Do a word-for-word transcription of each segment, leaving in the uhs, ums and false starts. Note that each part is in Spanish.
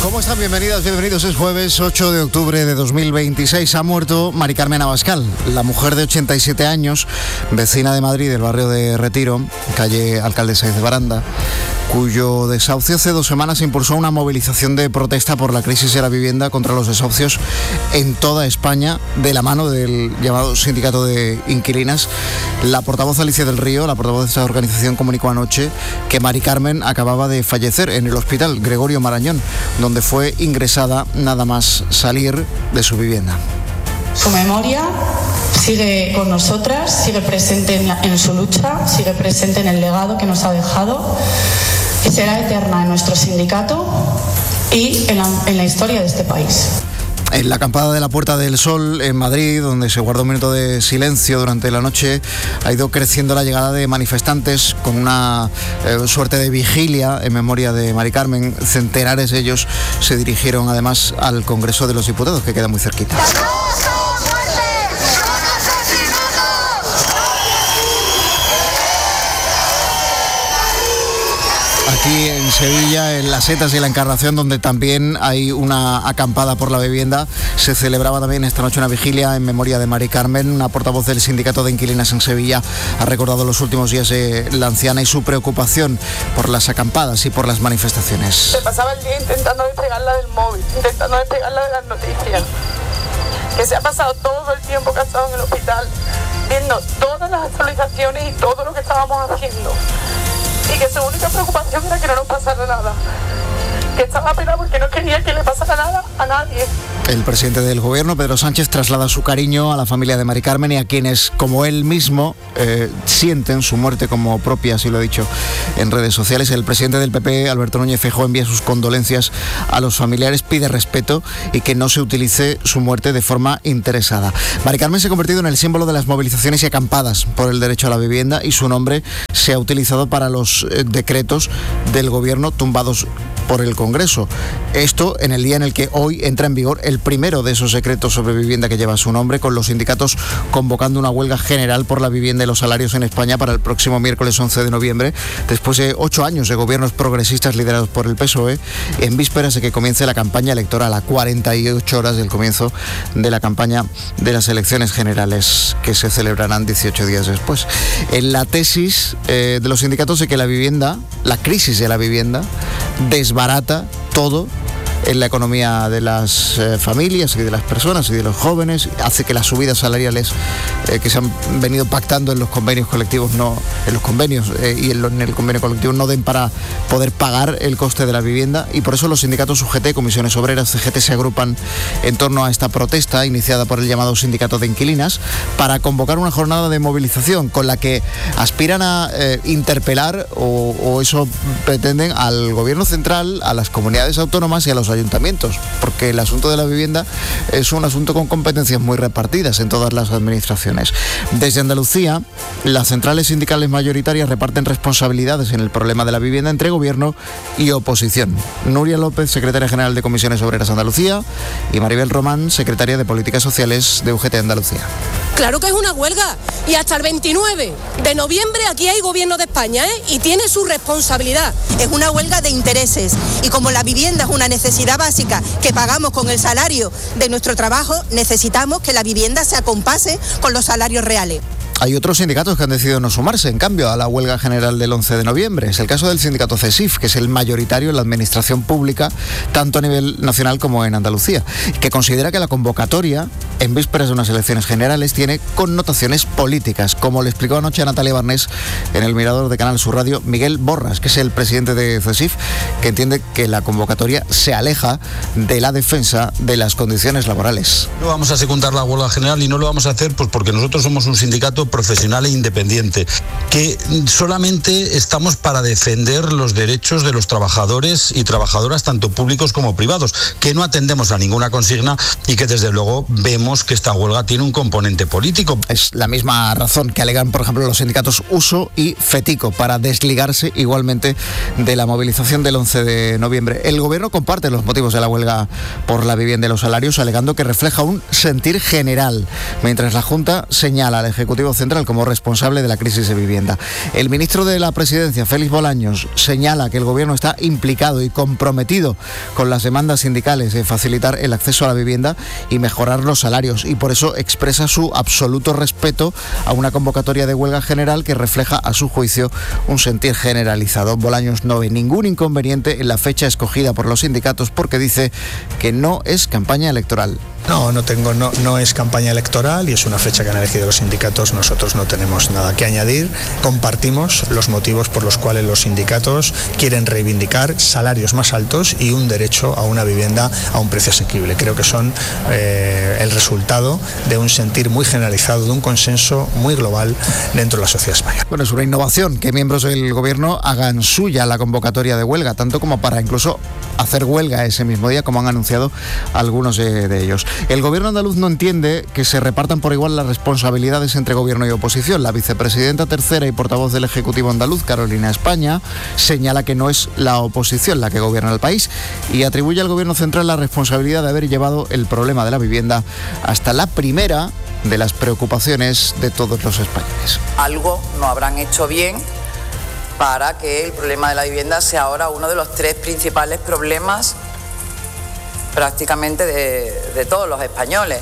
¿Cómo están? Bienvenidas, bienvenidos. Es jueves ocho de octubre de dos mil veintiséis. Ha muerto Mari Carmen Abascal, la mujer de ochenta y siete años, vecina de Madrid, del barrio de Retiro, calle Alcalde Sáenz de Baranda, cuyo desahucio hace dos semanas impulsó una movilización de protesta por la crisis de la vivienda contra los desahucios en toda España, de la mano del llamado Sindicato de Inquilinas. La portavoz Alicia del Río, la portavoz de esta organización, comunicó anoche que Mari Carmen acababa de fallecer en el hospital Gregorio Marañón, donde fue ingresada nada más salir de su vivienda. Su memoria sigue con nosotras, sigue presente en, la, en su lucha, sigue presente en el legado que nos ha dejado y será eterna en nuestro sindicato y en la, en la historia de este país. En la acampada de la Puerta del Sol, en Madrid, donde se guardó un minuto de silencio durante la noche, ha ido creciendo la llegada de manifestantes con una eh, suerte de vigilia en memoria de Mari Carmen. Centenares de ellos se dirigieron además al Congreso de los Diputados, que queda muy cerquita. Aquí en Sevilla, en Las Setas y la Encarnación, donde también hay una acampada por la vivienda, se celebraba también esta noche una vigilia en memoria de Mari Carmen. Una portavoz del Sindicato de Inquilinas en Sevilla ha recordado los últimos días de la anciana y su preocupación por las acampadas y por las manifestaciones. Se pasaba el día intentando despegarla del móvil, intentando despegarla de las noticias, que se ha pasado todo el tiempo que ha estado en el hospital, viendo todas las actualizaciones y todo lo que estábamos haciendo. Y que su única preocupación era que no nos pasara nada, que estaba pena porque no quería que le pasara nada a nadie. El presidente del gobierno, Pedro Sánchez, traslada su cariño a la familia de Mari Carmen y a quienes, como él mismo, eh, sienten su muerte como propia, así lo ha dicho en redes sociales. El presidente del P P, Alberto Núñez Feijóo, envía sus condolencias a los familiares, pide respeto y que no se utilice su muerte de forma interesada. Mari Carmen se ha convertido en el símbolo de las movilizaciones y acampadas por el derecho a la vivienda, y su nombre se ha utilizado para los eh, decretos del gobierno tumbados por el Congreso. Esto en el día en el que hoy entra en vigor el primero de esos decretos sobre vivienda que lleva su nombre, con los sindicatos convocando una huelga general por la vivienda y los salarios en España para el próximo miércoles once de noviembre, después de ocho años de gobiernos progresistas liderados por el P S O E, en vísperas de que comience la campaña electoral, a cuarenta y ocho horas del comienzo de la campaña de las elecciones generales, que se celebrarán dieciocho días después. En la tesis eh, de los sindicatos de que la vivienda, la crisis de la vivienda, desbarata todo en la economía de las eh, familias y de las personas y de los jóvenes, hace que las subidas salariales eh, que se han venido pactando en los convenios colectivos, no en los convenios eh, y en, lo, en el convenio colectivo, no den para poder pagar el coste de la vivienda, y por eso los sindicatos U G T, Comisiones Obreras, C G T, se agrupan en torno a esta protesta iniciada por el llamado Sindicato de Inquilinas para convocar una jornada de movilización con la que aspiran a eh, interpelar o, o eso pretenden al gobierno central, a las comunidades autónomas y a los ayuntamientos, porque el asunto de la vivienda es un asunto con competencias muy repartidas en todas las administraciones. Desde Andalucía, las centrales sindicales mayoritarias reparten responsabilidades en el problema de la vivienda entre gobierno y oposición. Nuria López, secretaria general de Comisiones Obreras Andalucía, y Maribel Román, secretaria de Políticas Sociales de U G T Andalucía. Claro que es una huelga, y hasta el veintinueve de noviembre aquí hay gobierno de España, ¿eh? Y tiene su responsabilidad. Es una huelga de intereses, y como la vivienda es una necesidad básica que pagamos con el salario de nuestro trabajo, necesitamos que la vivienda se acompase con los salarios reales. Hay otros sindicatos que han decidido no sumarse, en cambio, a la huelga general del once de noviembre. Es el caso del sindicato CESIF, que es el mayoritario en la administración pública, tanto a nivel nacional como en Andalucía, que considera que la convocatoria, en vísperas de unas elecciones generales, tiene connotaciones políticas, como le explicó anoche a Natalia Barnés en el Mirador de Canal Sur Radio Miguel Borras, que es el presidente de CESIF, que entiende que la convocatoria se aleja de la defensa de las condiciones laborales. No vamos a secundar la huelga general, y no lo vamos a hacer pues porque nosotros somos un sindicato profesional e independiente, que solamente estamos para defender los derechos de los trabajadores y trabajadoras, tanto públicos como privados, que no atendemos a ninguna consigna y que desde luego vemos que esta huelga tiene un componente político. Es la misma razón que alegan, por ejemplo, los sindicatos Uso y FETICO para desligarse igualmente de la movilización del once de noviembre. El gobierno comparte los motivos de la huelga por la vivienda y los salarios, alegando que refleja un sentir general, mientras la Junta señala al Ejecutivo central como responsable de la crisis de vivienda. El ministro de la Presidencia, Félix Bolaños, señala que el gobierno está implicado y comprometido con las demandas sindicales de facilitar el acceso a la vivienda y mejorar los salarios, y por eso expresa su absoluto respeto a una convocatoria de huelga general que refleja, a su juicio, un sentir generalizado. Bolaños no ve ningún inconveniente en la fecha escogida por los sindicatos porque dice que no es campaña electoral. No, no tengo, no, no es campaña electoral y es una fecha que han elegido los sindicatos. Nosotros no tenemos nada que añadir. Compartimos los motivos por los cuales los sindicatos quieren reivindicar salarios más altos y un derecho a una vivienda a un precio asequible. Creo que son eh, el resultado de un sentir muy generalizado, de un consenso muy global dentro de la sociedad española. Bueno, es una innovación que miembros del gobierno hagan suya la convocatoria de huelga, tanto como para incluso hacer huelga ese mismo día, como han anunciado algunos de, de ellos. El gobierno andaluz no entiende que se repartan por igual las responsabilidades entre gobierno y oposición. La vicepresidenta tercera y portavoz del Ejecutivo andaluz, Carolina España, señala que no es la oposición la que gobierna el país y atribuye al gobierno central la responsabilidad de haber llevado el problema de la vivienda hasta la primera de las preocupaciones de todos los españoles. Algo no habrán hecho bien para que el problema de la vivienda sea ahora uno de los tres principales problemas prácticamente de, de todos los españoles.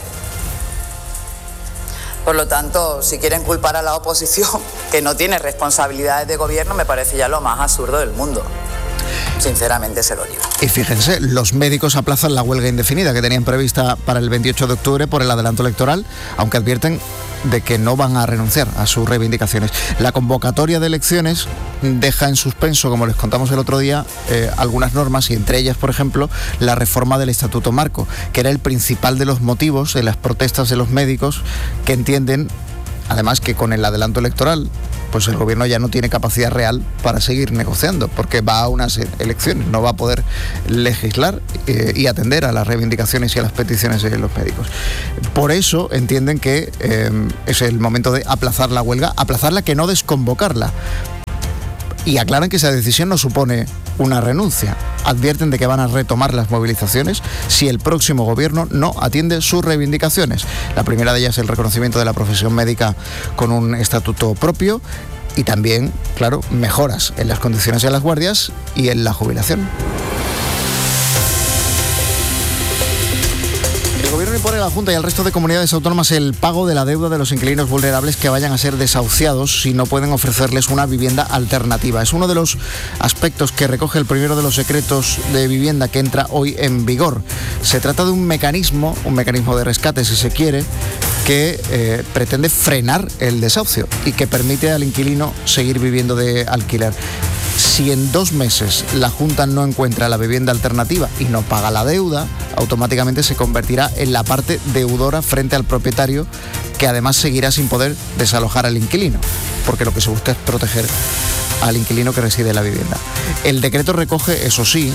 Por lo tanto, si quieren culpar a la oposición, que no tiene responsabilidades de gobierno, me parece ya lo más absurdo del mundo. Sinceramente se lo digo. Y fíjense, los médicos aplazan la huelga indefinida que tenían prevista para el veintiocho de octubre por el adelanto electoral, aunque advierten de que no van a renunciar a sus reivindicaciones. La convocatoria de elecciones deja en suspenso, como les contamos el otro día, eh, algunas normas, y entre ellas, por ejemplo, la reforma del Estatuto Marco, que era el principal de los motivos de las protestas de los médicos, que entienden, además, que con el adelanto electoral pues el gobierno ya no tiene capacidad real para seguir negociando, porque va a unas elecciones, no va a poder legislar eh, y atender a las reivindicaciones y a las peticiones de los médicos. Por eso entienden que eh, es el momento de aplazar la huelga, aplazarla, que no desconvocarla. Y aclaran que esa decisión no supone una renuncia. Advierten de que van a retomar las movilizaciones si el próximo gobierno no atiende sus reivindicaciones. La primera de ellas es el reconocimiento de la profesión médica con un estatuto propio y también, claro, mejoras en las condiciones de las guardias y en la jubilación. El gobierno impone a la Junta y al resto de comunidades autónomas el pago de la deuda de los inquilinos vulnerables que vayan a ser desahuciados si no pueden ofrecerles una vivienda alternativa. Es uno de los aspectos que recoge el primero de los decretos de vivienda que entra hoy en vigor. Se trata de un mecanismo, un mecanismo de rescate, si se quiere, que eh, pretende frenar el desahucio y que permite al inquilino seguir viviendo de alquiler. Si en dos meses la Junta no encuentra la vivienda alternativa y no paga la deuda, automáticamente se convertirá en la parte deudora frente al propietario, que además seguirá sin poder desalojar al inquilino, porque lo que se busca es proteger al inquilino que reside en la vivienda. El decreto recoge, eso sí,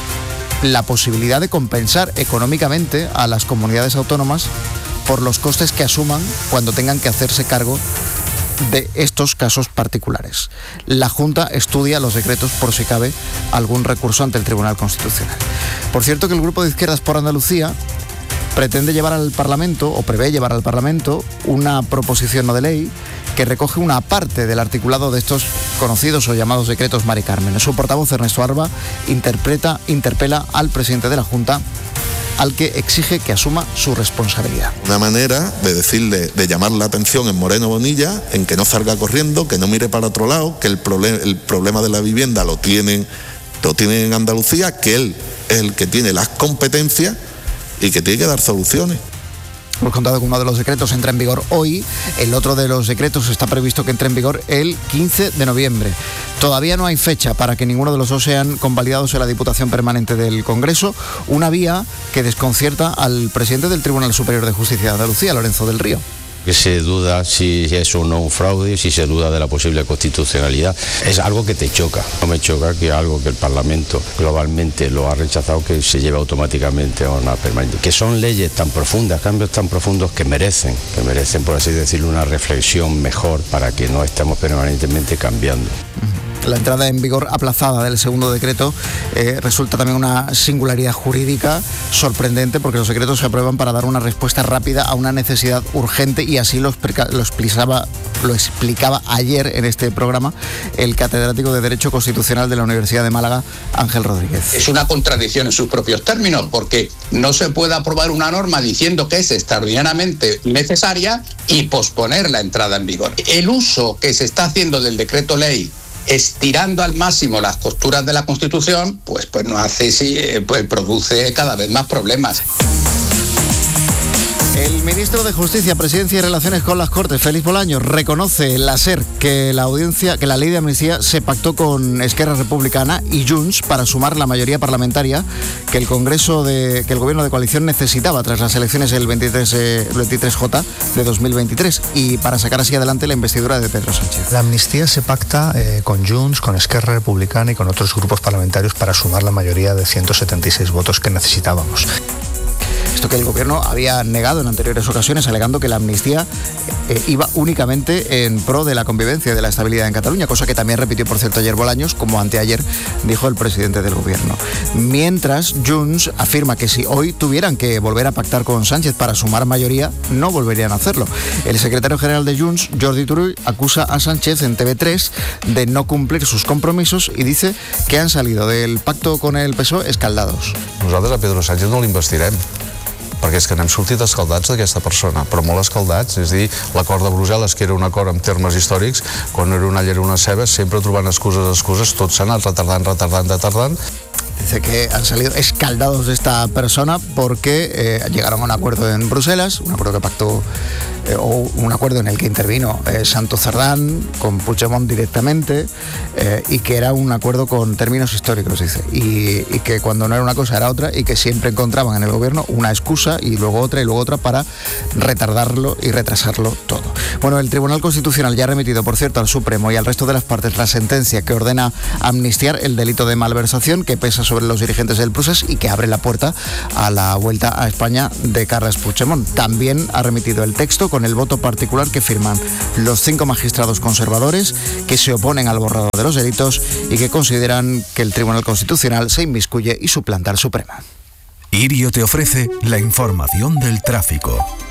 la posibilidad de compensar económicamente a las comunidades autónomas por los costes que asuman cuando tengan que hacerse cargo de estos casos particulares. La Junta estudia los decretos por si cabe algún recurso ante el Tribunal Constitucional. Por cierto, que el Grupo de Izquierdas por Andalucía pretende llevar al Parlamento, o prevé llevar al Parlamento, una proposición no de ley que recoge una parte del articulado de estos conocidos o llamados decretos Mari Carmen. Su portavoz, Ernesto Arba, interpreta, interpela al presidente de la Junta, al que exige que asuma su responsabilidad. Una manera de decirle, de llamar la atención en Moreno Bonilla, en que no salga corriendo, que no mire para otro lado, que el, problem, el problema de la vivienda lo tienen, lo tienen en Andalucía, que él es el que tiene las competencias y que tiene que dar soluciones. Hemos contado que uno de los decretos entra en vigor hoy, el otro de los decretos está previsto que entre en vigor el quince de noviembre. Todavía no hay fecha para que ninguno de los dos sean convalidados en la Diputación Permanente del Congreso, una vía que desconcierta al presidente del Tribunal Superior de Justicia de Andalucía, Lorenzo del Río. Que se duda si es o no un fraude, si se duda de la posible constitucionalidad. Es algo que te choca. No me choca que algo que el Parlamento globalmente lo ha rechazado, que se lleve automáticamente a una permanente. Que son leyes tan profundas, cambios tan profundos que merecen, que merecen, por así decirlo, una reflexión mejor para que no estemos permanentemente cambiando. La entrada en vigor aplazada del segundo decreto eh, resulta también una singularidad jurídica sorprendente, porque los decretos se aprueban para dar una respuesta rápida a una necesidad urgente, y así lo, explica, lo explicaba lo explicaba ayer en este programa el catedrático de Derecho Constitucional de la Universidad de Málaga, Ángel Rodríguez. Es una contradicción en sus propios términos, porque no se puede aprobar una norma diciendo que es extraordinariamente necesaria y posponer la entrada en vigor. El uso que se está haciendo del decreto ley, estirando al máximo las costuras de la Constitución, pues, pues nos hace, sí, pues produce cada vez más problemas. El ministro de Justicia, Presidencia y Relaciones con las Cortes, Félix Bolaños, reconoce la SER que la audiencia, que la ley de amnistía se pactó con Esquerra Republicana y Junts para sumar la mayoría parlamentaria que el Congreso de, que el gobierno de coalición necesitaba tras las elecciones el veintitrés J de dos mil veintitrés y para sacar así adelante la investidura de Pedro Sánchez. La amnistía se pacta eh, con Junts, con Esquerra Republicana y con otros grupos parlamentarios para sumar la mayoría de ciento setenta y seis votos que necesitábamos. Esto que el gobierno había negado en anteriores ocasiones, alegando que la amnistía eh, iba únicamente en pro de la convivencia y de la estabilidad en Cataluña, cosa que también repitió, por cierto, ayer Bolaños, como anteayer dijo el presidente del gobierno. Mientras, Junts afirma que si hoy tuvieran que volver a pactar con Sánchez para sumar mayoría, no volverían a hacerlo. El secretario general de Junts, Jordi Turull, acusa a Sánchez en T V tres de no cumplir sus compromisos y dice que han salido del pacto con el P S O E escaldados. Nosaltres a Pedro Sánchez no l'investirem, perquè és que n'hem sortit escaldats d'aquesta persona, però molt escaldats, és a dir, l'acord de Brussel·les, que era un acord en termes històrics, quan era una llera una ceba, sempre trobant excuses, excuses, tot s'ha anat retardant, retardant, retardant. Dice que han salido escaldados de esta persona porque eh, llegaron a un acuerdo en Bruselas, un acuerdo que pactó, eh, o un acuerdo en el que intervino eh, Santos Cerdán con Puigdemont directamente, eh, y que era un acuerdo con términos históricos, dice, y, y que cuando no era una cosa era otra, y que siempre encontraban en el gobierno una excusa y luego otra y luego otra para retardarlo y retrasarlo todo. Bueno, el Tribunal Constitucional ya ha remitido, por cierto, al Supremo y al resto de las partes la sentencia que ordena amnistiar el delito de malversación que pesa sobre los dirigentes del Procés y que abre la puerta a la vuelta a España de Carles Puigdemont. También ha remitido el texto con el voto particular que firman los cinco magistrados conservadores que se oponen al borrado de los delitos y que consideran que el Tribunal Constitucional se inmiscuye y suplanta al Supremo. Irio te ofrece la información del tráfico.